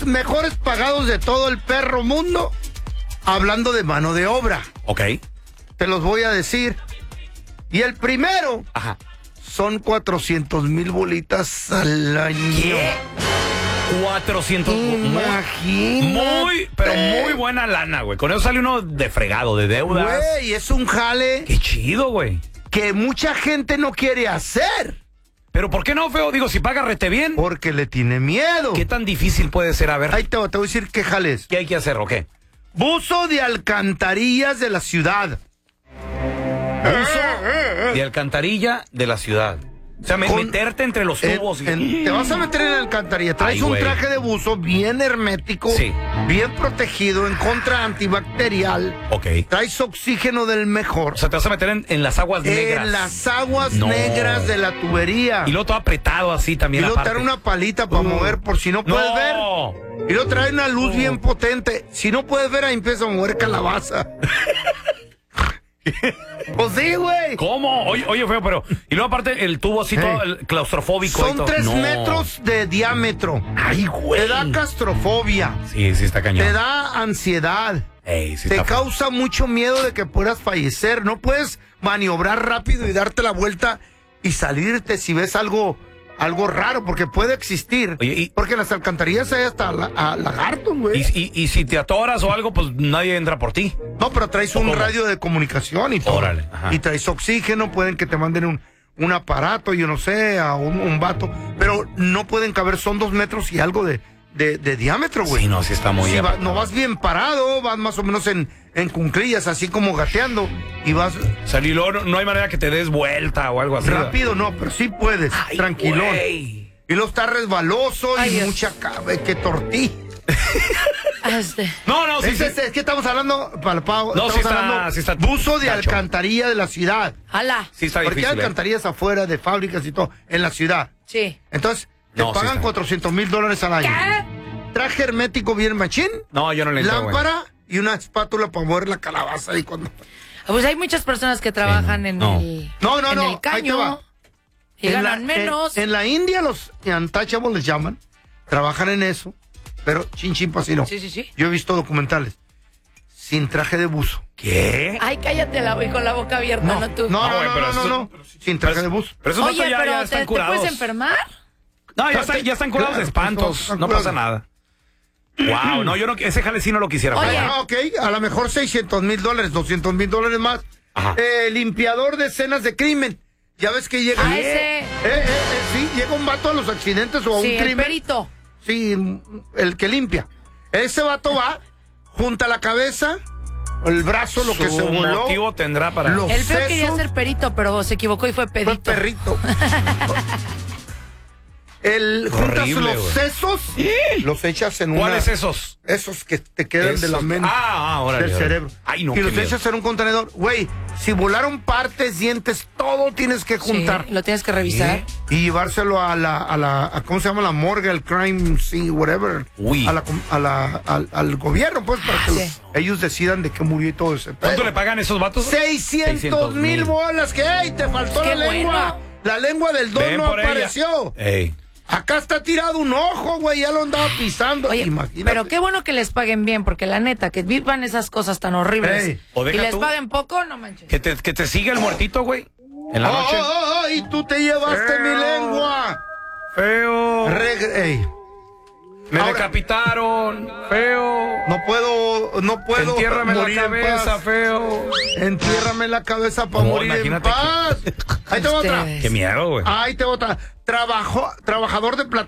mejores pagados de todo el perro mundo, hablando de mano de obra. Ok. Te los voy a decir. Y el primero, Ajá. son 400,000 bolitas al año. ¿Qué? 400. Imagínate. Pero muy buena lana, güey. Con eso sale uno de fregado, de deudas. Güey, es un jale Qué chido, güey. que mucha gente no quiere hacer. Pero ¿por qué no, feo? Digo, si paga rete bien. Porque le tiene miedo. ¿Qué tan difícil puede ser? A ver. Ahí te voy a decir qué jale es. ¿Qué hay que hacer o qué? Buzo de alcantarillas de la ciudad. Buzo de alcantarilla de la ciudad. O sea, meterte entre los tubos. Te vas a meter en la alcantarilla. Traes un traje de buzo bien hermético, sí, bien protegido, en contra antibacterial. Ok. Traes oxígeno del mejor. O sea, te vas a meter en las aguas negras. En las aguas negras de la tubería. Y luego todo apretado así también. Y luego trae una palita para mover por si no puedes ver. Y luego trae una luz bien potente. Si no puedes ver, ahí empieza a mover calabaza. Pues sí, güey. ¿Cómo? Oye, feo, pero... Y luego aparte el tubo así todo claustrofóbico. Son 3 metros de diámetro. Ay, güey. Te da claustrofobia. Sí, está cañón. Te da ansiedad. Ey, sí te está causa mucho miedo de que puedas fallecer. No puedes maniobrar rápido y darte la vuelta y salirte si ves algo raro, porque puede existir. Oye, porque en las alcantarillas hay hasta lagartos, güey. Y si te atoras o algo, pues nadie entra por ti. No, pero traes un radio de comunicación y todo. Órale, ajá. Y traes oxígeno, pueden que te manden un aparato, yo no sé, a un vato. Pero no pueden caber, son 2 metros y algo de diámetro, güey. Sí, no, sí está muy bien. No vas bien parado, vas más o menos en cunclillas, así como gateando, y vas... Salir, no hay manera que te des vuelta o algo así. Rápido, no, pero sí puedes, tranquilón. Güey. Y luego está resbaloso y Dios. mucha que tortilla. No, sí. Es que estamos hablando, Pau, No, estamos sí está buzo de gacho. alcantarilla de la ciudad. ¡Hala! Sí está Porque difícil. hay alcantarillas afuera de fábricas y todo, en la ciudad. Sí. Entonces, te No, sí pagan está. $400,000 al año. ¿Qué? Traje hermético bien machín, No, yo no le entro, güey. lámpara y una espátula para mover la calabaza y cuando... Pues hay muchas personas que trabajan en el No, en el ahí te caño va. y ganan menos. En la India los untouchables les llaman, trabajan en eso, pero chin pa' si no. Sí. Yo he visto documentales sin traje de buzo. ¿Qué? Ay, cállate con la boca abierta, no tú. No, güey, pero no, sin traje de buzo. Pero esos Oye, vatos ya pero están ¿te curados. puedes enfermar? No, ya están curados de espantos. Están No curados. pasa nada. Wow, no, yo no, ese jale sí no lo quisiera. Oye. güey. Ok, a lo mejor $600,000, $200,000 más. Ajá. Limpiador de escenas de crimen. Ya ves que llega... Ese. Sí, llega un vato a los accidentes o a Sí, un el crimen. perito. Sí, el que limpia. Ese vato va, junta la cabeza, el brazo, lo que se Su voló. motivo tendrá para... Los El feo quería sesos. ser perito, pero se equivocó y fue Fue pedito. perrito. Juntas Horrible, los güey. sesos, los echas en ¿Cuáles esos? Esos que te quedan de la Esos. mente, Órale, del órale. cerebro. Ay, no, y qué los miedo. echas en un contenedor. Güey, si volaron partes, dientes, todo tienes que juntar. Sí, lo tienes que revisar. Y llevárselo a ¿cómo se llama? La morgue, el crime scene, whatever. Uy. Al gobierno, pues, para que Sí. ellos decidan de qué murió y todo ese ¿Cuánto pedo. le pagan esos vatos? 600,000 bolas, que ¡ey! Te faltó Qué la lengua. buena. La lengua del don Ven no por ella. apareció. Ey. Acá está tirado un ojo, güey, ya lo andaba pisando. Oye, Imagínate. pero qué bueno que les paguen bien, porque la neta, que vivan esas cosas tan horribles Ey, o y deja les tú. paguen poco, no manches. Que te siga el muertito, güey. En la noche. Y tú te llevaste Feo. mi lengua. Feo. Ey, Me Ahora- decapitaron. Feo. no puedo Entiérrame la morir en cabeza, paz. feo. Entiérrame la cabeza para No, morir en imagínate paz. Ahí te va otra. Ustedes. Qué miedo, güey. Ahí te va otra. Trabajador de